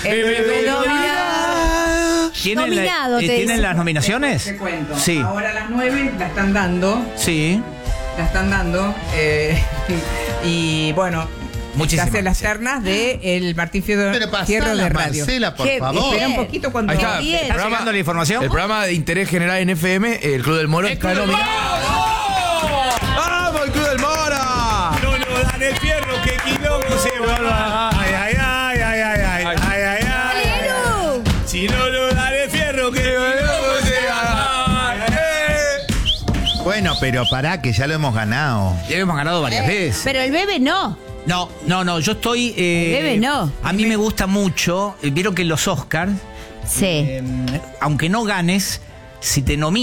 ¿Tienen las nominaciones? Te cuento. Sí. Ahora a las 9 la están dando. Sí. La están dando. Y bueno, Muchísimas se hace las gracias. ternas de el Martín Fierro Pero de pasala, Radio. Marcela, por Qué favor. Espera un poquito cuando... Ahí está. Bien. ¿Está llegando la información? El programa de interés general en FM, el Club del Moro, está nominado. ¡Vamos, el Club del Moro! No nos dan el fierro, que quilombo se va. Ay, ay, ay, ay, ay, ay, ay, ay, ay. ¡Dale, Lu! Si no nos dan el fierro, que quilombo se va. Bueno, pero pará, que ya lo hemos ganado. Ya hemos ganado varias veces. Pero el bebé no. No, yo estoy... Bebe, no. A mí me gusta mucho, vieron que los Oscars, Sí. aunque no ganes, si te nominan,